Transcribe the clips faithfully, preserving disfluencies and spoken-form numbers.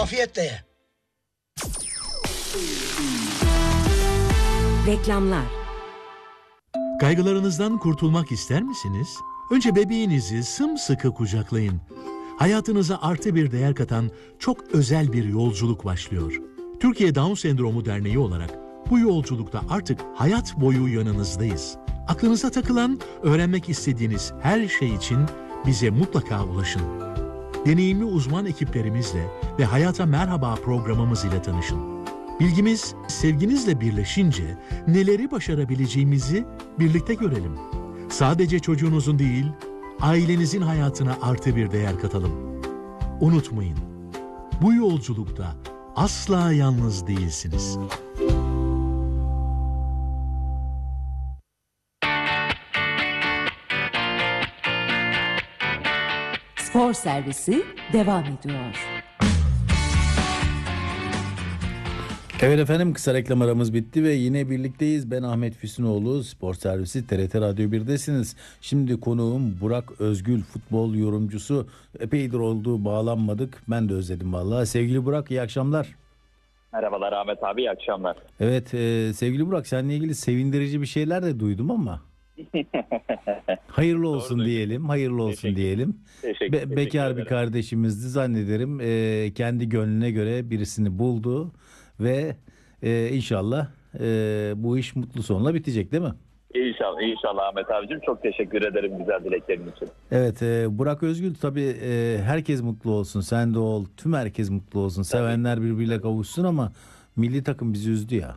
Afiyetle ye. Reklamlar. Kaygılarınızdan kurtulmak ister misiniz? Önce bebeğinizi sımsıkı kucaklayın. Hayatınıza artı bir değer katan çok özel bir yolculuk başlıyor. Türkiye Down Sendromu Derneği olarak bu yolculukta artık hayat boyu yanınızdayız. Aklınıza takılan, öğrenmek istediğiniz her şey için bize mutlaka ulaşın. Deneyimli uzman ekiplerimizle ve Hayata Merhaba programımız ile tanışın. Bilgimiz, sevginizle birleşince neleri başarabileceğimizi birlikte görelim. Sadece çocuğunuzun değil, ailenizin hayatına artı bir değer katalım. Unutmayın, bu yolculukta asla yalnız değilsiniz. Spor servisi devam ediyor. Evet efendim, kısa reklam aramız bitti ve yine birlikteyiz. Ben Ahmet Füsunoğlu, Spor Servisi T R T Radyo birdesiniz. Şimdi konuğum Burak Özgül, futbol yorumcusu. Epeydir oldu, bağlanmadık. Ben de özledim vallahi. Sevgili Burak, iyi akşamlar. Merhabalar Ahmet abi, iyi akşamlar. Evet e, sevgili Burak, seninle ilgili sevindirici bir şeyler de duydum ama. Hayırlı olsun Doğru diyelim, hayırlı olsun Teşekkür diyelim. Teşekkür, Be- teşekkür bekar ederim. bir kardeşimizdi zannederim. E, kendi gönlüne göre birisini buldu ve e, inşallah e, bu iş mutlu sonla bitecek, değil mi? İnşallah, inşallah Ahmet abicim. Çok teşekkür ederim güzel dileklerin için. Evet, e, Burak Özgül, tabii e, herkes mutlu olsun, sen de ol, tüm herkes mutlu olsun, sevenler birbiriyle kavuşsun ama milli takım bizi üzdü ya.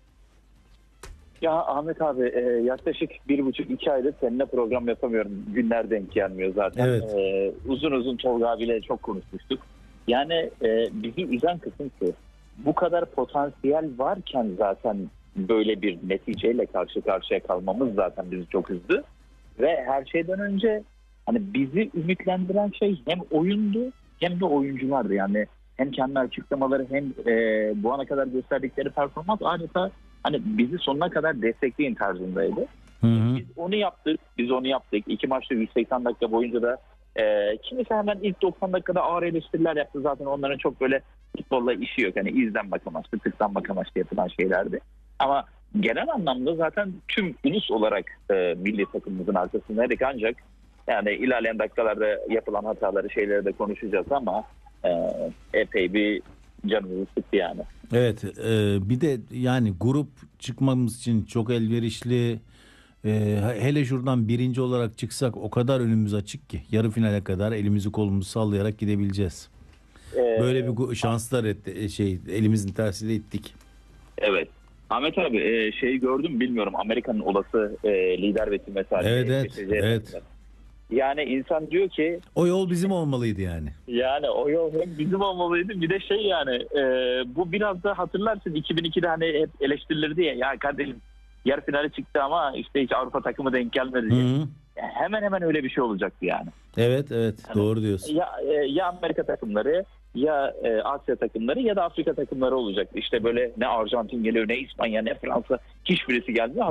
Ya Ahmet abi, e, yaklaşık bir buçuk iki aydır seninle program yapamıyorum. Günler denk gelmiyor zaten. Evet. E, uzun uzun Tolga abiyle çok konuşmuştuk. Yani e, bizi üzen kısım şu. Bu kadar potansiyel varken zaten böyle bir neticeyle karşı karşıya kalmamız zaten bizi çok üzdü. Ve her şeyden önce hani bizi ümitlendiren şey hem oyundu hem de oyunculardı. Yani hem kendi açıklamaları hem e, bu ana kadar gösterdikleri performans adeta hani bizi sonuna kadar destekleyin tarzındaydı. Hı hı. Biz onu yaptık, biz onu yaptık. İki maçta yüz seksen dakika boyunca da e, kimisi hemen ilk doksan dakikada ağır eleştiriler yaptı. Zaten onların çok böyle futbolla işi yok. Hani izlenmek amaçlı, tıklanmak amaçlı yapılan şeylerdi. Ama genel anlamda zaten tüm ulus olarak e, milli takımımızın arkasındaydık. Ancak yani ilerleyen dakikalarda yapılan hataları, şeyleri de konuşacağız ama e, epey bir canımızı sıktı yani. Evet, e, bir de yani grup çıkmamız için çok elverişli. E, hele şuradan birinci olarak çıksak o kadar önümüz açık ki yarı finale kadar elimizi kolumuzu sallayarak gidebileceğiz. E, Böyle bir gu- şanslar etti, şey elimizin tersiyle ittik. Evet. Ahmet abi e, şeyi gördüm bilmiyorum, Amerika'nın olası e, lider vesilmesi. Evet, evet, evet. Yani insan diyor ki O yol bizim olmalıydı yani. yani o yol hem bizim olmalıydı, bir de şey yani e, bu biraz da hatırlarsın iki bin ikide hani hep eleştirilirdi ya, ya kardeşim yarı finale çıktı ama işte hiç Avrupa takımı denk gelmedi diye. Hı hı. Ya hemen hemen öyle bir şey olacaktı yani. Evet, evet, doğru diyorsun. Ya e, ya Amerika takımları ya e, Asya takımları ya da Afrika takımları olacaktı. İşte böyle ne Arjantin geliyor, ne İspanya, ne Fransa, hiçbirisi gelmiyor.